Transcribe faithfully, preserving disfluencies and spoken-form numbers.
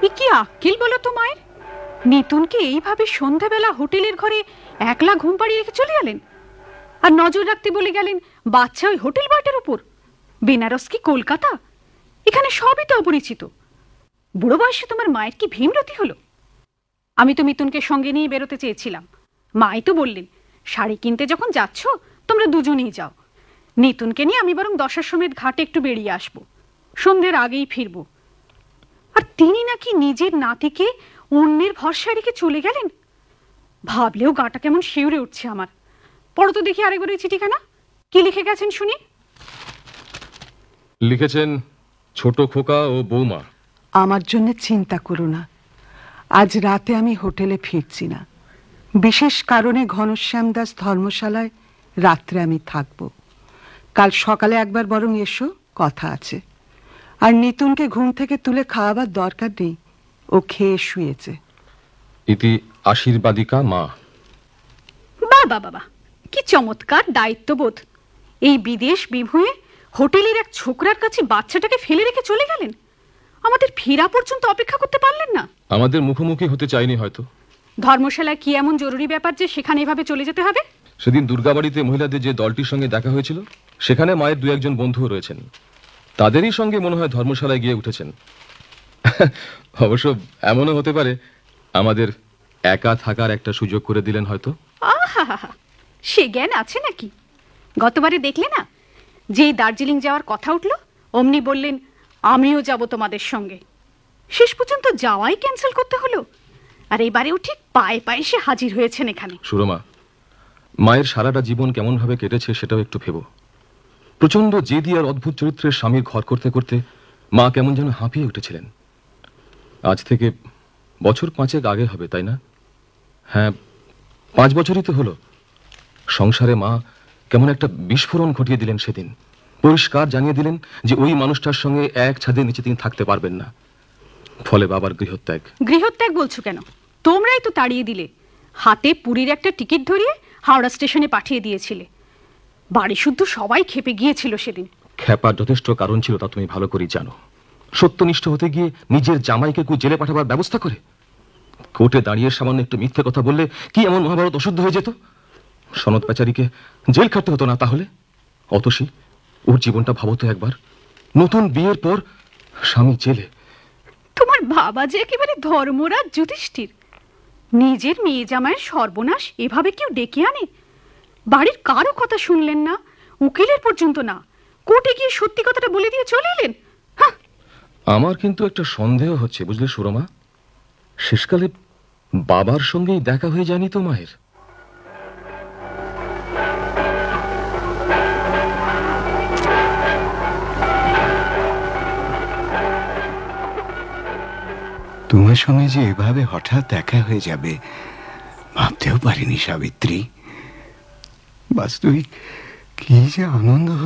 এ কি আক্কেল বলো তো মায়ের? নিতুনকে এইভাবে সন্ধ্যাবেলা হোটেলের ঘরে একলা ঘুম পাড়িয়ে রেখে চলে গেলেন, আর নজর রাখতে বলে গেলেন বাচ্চা ওই হোটেল বয়টার উপর। বেনারস কি কলকাতা? এখানে সবই তো অপরিচিত। বুড়ো বয়সে তোমার মায়ের কি ভীমরতি হলো? আমি তো মিতুনকে সঙ্গে নিয়ে বেরোতে চেয়েছিলাম। মাই তো বললেন, শাড়ি কিনতে যখন যাচ্ছ তোমরা দুজনেই যাও, নিতুনকে নিয়ে আমি বরং দশার সমেত ঘাটে একটু বেরিয়ে আসবো, সন্ধ্যের আগেই ফিরবো। আর তিনি নাকি নিজের নাতিকে অন্যের ভরসায় রেখে চলে গেলেন। ভাবলেও গাটা কেমন শিউরে উঠছে আমার। পড়ো তো দেখি আরেকবার ওই চিঠিখানা, কি লিখে গেছেন শুনি। লিখেছেন ছোট খোকা ও বৌমা। আমার জন্য চিন্তা করো না, আজ রাতে আমি হোটেলে ফিরছি না। বিশেষ কারণে ঘনশ্যাম দাস ধর্মশালায় রাত্রে আমি থাকব। কাল সকালে একবার বরং এসো, কথা আছে। আর নিতুনকে ঘুম থেকে তুলে খাওয়াবার দরকার নেই, ও খেয়ে শুয়েছে। ইতি আশীর্বাদিকা মা। বাবা বাবা, কি চমৎকার দায়িত্ববোধ! এই বিদেশ বিভুঁয়ে হোটেলের এক ছোকরার কাছে বাচ্চাটাকে ফেলে রেখে চলে গেলেন। আমাদের ফেরা পর্যন্ত অপেক্ষা করতে পারলেন না? আমাদের মুখোমুখি হতে চাইনি হয়তো। ধর্মশালায় কি এমন জরুরি ব্যাপার যে সেখানে এভাবে চলে যেতে হবে? সেদিন দুর্গাবাড়িতে মহিলাদের যে দলটির সঙ্গে দেখা হয়েছিল, সেখানে মায়ের দু একজন বন্ধুও রয়েছেন। তাদেরই সঙ্গে মনে হয় ধর্মশালায় গিয়ে উঠেছেন। অবশ্য এমনও হতে পারে আমাদের একা থাকার একটা সুযোগ করে দিলেন হয়তো। আহা, সে জ্ঞান আছে নাকি? গতবারে দেখলে না, যেই দার্জিলিং যাওয়ার কথা উঠল অমনি বললেন আমিও যাব তোমাদের সঙ্গে। শেষ পর্যন্ত যাওয়াই ক্যান্সেল করতে হলো। আর এবারেও ঠিক পায়ে পায়ে সে হাজির হয়েছেন এখানে। সুরমা, মায়ের সারাটা জীবন কেমন ভাবে কেটেছে সেটাও একটু ভেবো। প্রচন্ড জেদি আর অদ্ভুত চরিত্রের স্বামীর ঘর করতে করতে মা কেমন যেন হাঁপিয়ে উঠেছিলেন। আজ থেকে বছর পাঁচেক আগে হবে, তাই না? হ্যাঁ, পাঁচ বছরই তো হলো। সংসারে মা কেমন একটা বিস্ফোরণ ঘটিয়ে দিলেন সেদিন। পরিষ্কার জানিয়ে দিলেন যে ওই মানুষটার সঙ্গে এক ছাদের নিচে তিনি থাকতে পারবেন না। ফলে বাবার গৃহত্যাগ। গৃহত্যাগ বলছো কেন? তোমরাই তো তাড়িয়ে দিলে। হাতে পুরীর একটা টিকিট ধরিয়ে হাওড়া স্টেশনে পাঠিয়ে দিয়েছিলে। বাড়ি শুদ্ধ সবাই খেপে গিয়েছিল সেদিন। খেপার যথেষ্ট কারণ ছিল, তা তুমি ভালো করেই জানো। সত্যনিষ্ঠ হতে গিয়ে নিজের জামাইকে কু জেলে পাঠাবার ব্যবস্থা করে কোর্টে দাঁড়িয়ে সামান্য একটু মিথ্যে কথা বললে কি এমন মহাভারত অশুদ্ধ হয়ে যেত? সনদ বেচারীকে জেল খাটতে হতো না তাহলে? অতসী, ওর জীবনটা ভাবো তো একবার। নতুন বিয়ের পর স্বামী জেলে। তোমার বাবা যে একেবারে ধর্মরাজ যুধিষ্ঠির। নিজের মেয়ে জামাইয়ের সর্বনাশ এভাবে কেউ ডেকে আনে? বাড়ির কারো কথা শুনলেন না, উকিলের পর্যন্ত না, কোর্টে গিয়ে সত্যি কথাটা বলে দিয়ে চলে এলেন। আমার কিন্তু একটা সন্দেহ হচ্ছে, বুঝলে সুরমা, শেষকালে বাবার সঙ্গেই দেখা হয়ে যায়নি তো মায়ের? তোমার সঙ্গে যে এভাবে হঠাৎ দেখা হয়ে যাবে ভাবতেও পারিনি সাবিত্রী। বাস্তবিক কি যে আনন্দ